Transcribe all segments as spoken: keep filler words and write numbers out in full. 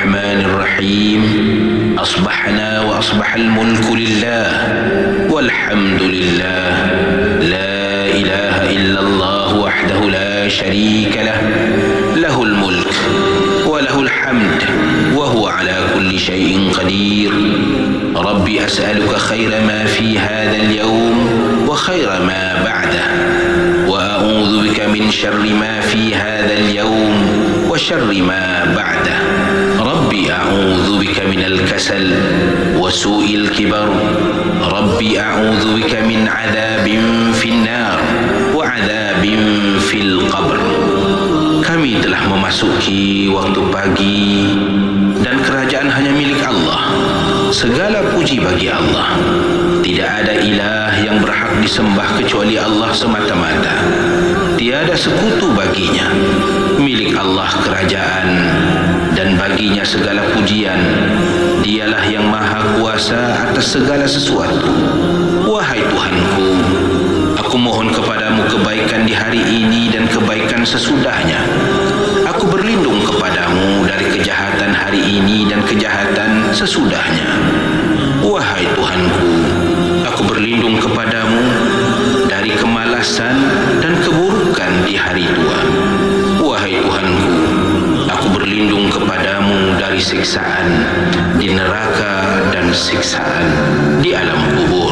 الرحمن الرحيم أصبحنا وأصبح الملك لله والحمد لله لا إله إلا الله وحده لا شريك له له الملك وله الحمد وهو على كل شيء قدير ربي أسألك خير ما في هذا اليوم وخير ما بعده وأعوذ بك من شر ما في هذا اليوم وشر ما بعده ربي أعوذ بك من الكسل وسوء الكبر ربي أعوذ بك من عذاب في النار وعذاب في القبر. Kami telah memasuki waktu pagi dan kerajaan hanya milik Allah. Segala puji bagi Allah. Tidak ada ilah yang berhak disembah kecuali Allah semata-mata. Tiada sekutu baginya. Milik Allah kerajaan dan baginya segala pujian. Dialah yang maha kuasa atas segala sesuatu. Wahai Tuhanku, aku mohon kepadamu kebaikan di hari ini dan kebaikan sesudahnya. Aku berlindung kepadamu dari kejahatan hari ini dan kejahatan sesudahnya. Wahai Tuhanku, aku berlindung kepadamu dari kemalasan dan keburukan di hari tua. Wahai Tuhanku, aku berlindung kepadamu dari siksaan di neraka dan siksaan di alam kubur.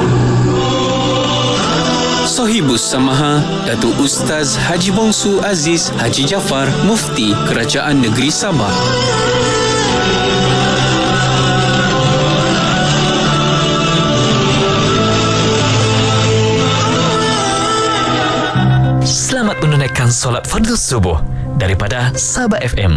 Sohibus Samaha, Datuk Ustaz Haji Bongsu Aziz Haji Jaafar, Mufti Kerajaan Negeri Sabah. Selamat menunaikan solat fardu subuh daripada Sabah F M.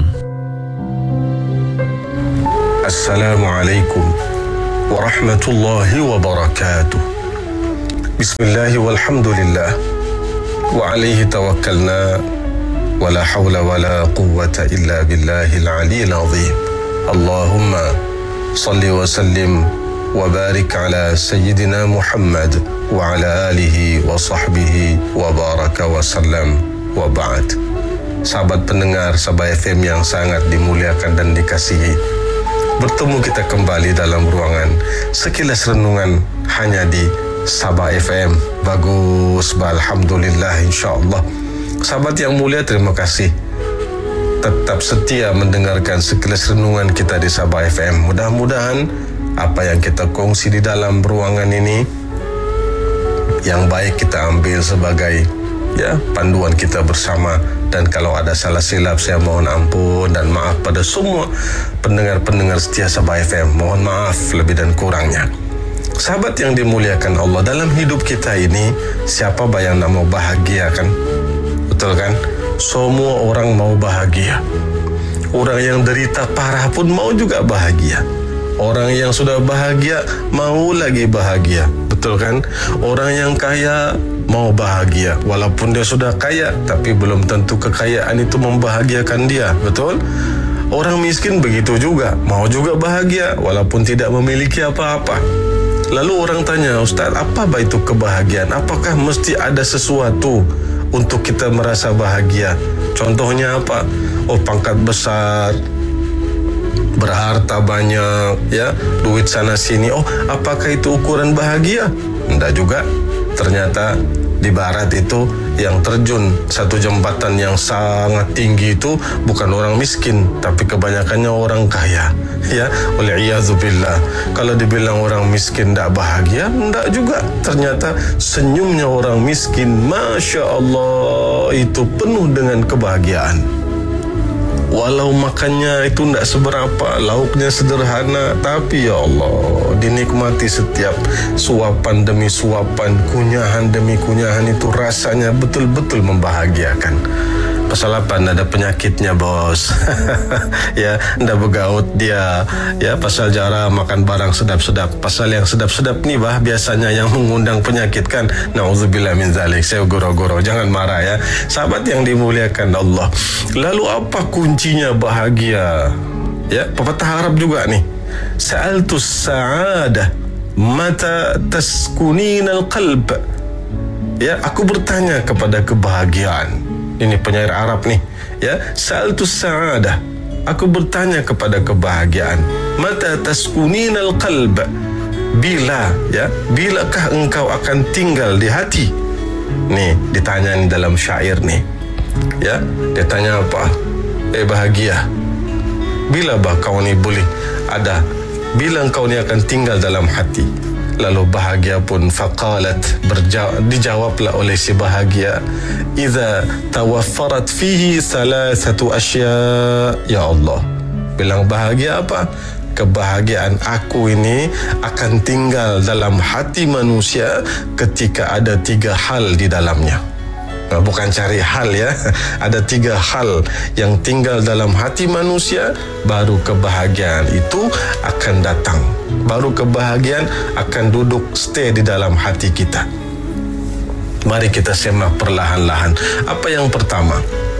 Assalamualaikum warahmatullahi wabarakatuh. Bismillah walhamdulillah wa alaihi tawakkalna wa la hawla wa la quwwata illa billahil aliyyil azim. Allahumma salli wa sallim wa barik ala sayyidina Muhammad wa ala alihi wa sahbihi wa baraka wa sallam wa ba'd. Sahabat pendengar Sabah F M yang sangat dimuliakan dan dikasihi, bertemu kita kembali dalam ruangan Sekilas Renungan hanya di Sabah F M. Bagus, alhamdulillah, insyaAllah. Sahabat yang mulia, terima kasih tetap setia mendengarkan Sekilas Renungan kita di Sabah F M. Mudah-mudahan apa yang kita kongsi di dalam ruangan ini yang baik kita ambil sebagai ya panduan kita bersama, dan kalau ada salah silap saya mohon ampun dan maaf pada semua pendengar-pendengar setia Sabah F M. Mohon maaf lebih dan kurangnya. Sahabat yang dimuliakan Allah, dalam hidup kita ini siapa yang nak mau bahagia, kan? Betul kan? Semua orang mau bahagia. Orang yang derita parah pun mau juga bahagia. Orang yang sudah bahagia mau lagi bahagia. Betul kan? Orang yang kaya mau bahagia. Walaupun dia sudah kaya, tapi belum tentu kekayaan itu membahagiakan dia. Betul? Orang miskin begitu juga, mau juga bahagia walaupun tidak memiliki apa-apa. Lalu orang tanya, Ustaz, apa itu kebahagiaan? Apakah mesti ada sesuatu untuk kita merasa bahagia? Contohnya apa? Oh, pangkat besar, berharta banyak, ya, duit sana sini. Oh, apakah itu ukuran bahagia? Tidak juga. Ternyata di barat itu yang terjun satu jembatan yang sangat tinggi itu bukan orang miskin, tapi kebanyakannya orang kaya. Ya, wal'iyazubillah. Kalau dibilang orang miskin tak bahagia, tak juga. Ternyata senyumnya orang miskin, Masya Allah, itu penuh dengan kebahagiaan. Walau makannya itu tak seberapa, lauknya sederhana, tapi ya Allah, dinikmati setiap suapan demi suapan, kunyahan demi kunyahan, itu rasanya betul-betul membahagiakan. Pasal apa? Ada penyakitnya, bos. Ya, ndak begaut dia. Ya, pasal jarang makan barang sedap-sedap. Pasal yang sedap-sedap ni bah biasanya yang mengundang penyakit, kan? Nauzubillah min zalik. Saya goro-goro, jangan marah ya. Sahabat yang dimuliakan Allah. Lalu apa kuncinya bahagia? Ya, pepatah Arab juga nih. Sa'altus sa'adah mata taskuninal qalb. Ya, aku bertanya kepada kebahagiaan. Ini penyair Arab nih, ya. Sa'altus sa'adah, aku bertanya kepada kebahagiaan, mata taskuninal qalb, bila ya bilakah engkau akan tinggal di hati? Nih ditanya ni dalam syair nih, ya, dia tanya apa? Eh bahagia, bila bah kau ni boleh ada, bila engkau ni akan tinggal dalam hati? Lalu bahagia pun faqalat, berjawab, dijawablah oleh si bahagia, idza tawaffarat fihi thalathatu asya. Ya Allah, bilang bahagia apa? Kebahagiaan aku ini akan tinggal dalam hati manusia ketika ada tiga hal di dalamnya. Nah, bukan cari hal ya, ada tiga hal yang tinggal dalam hati manusia, baru kebahagiaan itu akan datang, baru kebahagiaan akan duduk stay di dalam hati kita. Mari kita simak perlahan-lahan. Apa yang pertama?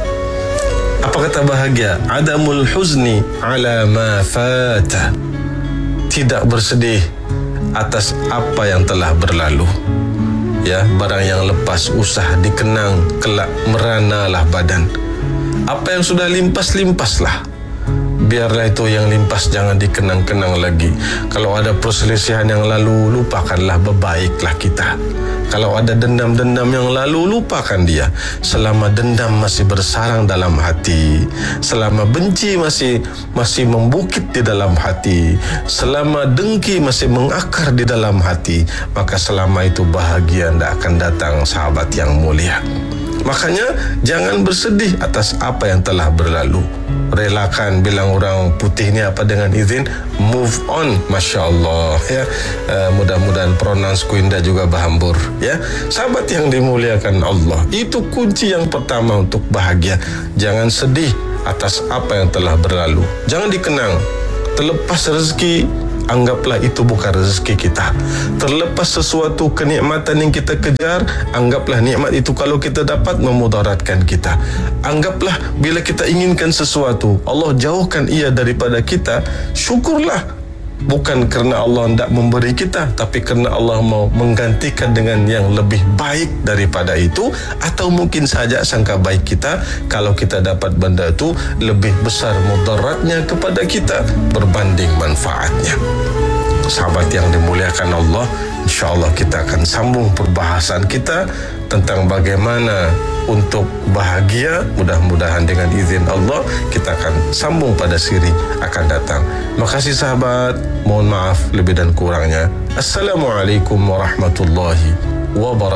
Apa kata bahagia? Adamul huzni ala ma fata, tidak bersedih atas apa yang telah berlalu. Ya, barang yang lepas usah dikenang, kelak meranalah badan. Apa yang sudah limpas-limpaslah, biarlah itu yang limpas, jangan dikenang-kenang lagi. Kalau ada perselisihan yang lalu, lupakanlah, berbaiklah kita. Kalau ada dendam-dendam yang lalu, lupakan dia. Selama dendam masih bersarang dalam hati, selama benci masih masih membukit di dalam hati, selama dengki masih mengakar di dalam hati, maka selama itu bahagia tidak akan datang, sahabat yang mulia. Makanya jangan bersedih atas apa yang telah berlalu. Relakan, bilang orang putih ni apa dengan izin, move on. Masya Allah ya. Uh, mudah-mudahan pronounce Kuinda juga berhambur ya. Sahabat yang dimuliakan Allah, itu kunci yang pertama untuk bahagia. Jangan sedih atas apa yang telah berlalu. Jangan dikenang. Terlepas rezeki, anggaplah itu bukan rezeki kita. Terlepas sesuatu kenikmatan yang kita kejar, anggaplah nikmat itu kalau kita dapat memudaratkan kita. Anggaplah bila kita inginkan sesuatu, Allah jauhkan ia daripada kita, syukurlah. Bukan kerana Allah tidak memberi kita, tapi kerana Allah mau menggantikan dengan yang lebih baik daripada itu. Atau mungkin saja sangka baik kita, kalau kita dapat benda itu, lebih besar mudaratnya kepada kita berbanding manfaatnya. Sahabat yang dimuliakan Allah, insya-Allah kita akan sambung perbahasan kita tentang bagaimana untuk bahagia. Mudah-mudahan dengan izin Allah kita akan sambung pada siri akan datang. Terima kasih sahabat, mohon maaf lebih dan kurangnya. Assalamualaikum warahmatullahi wabarakatuh.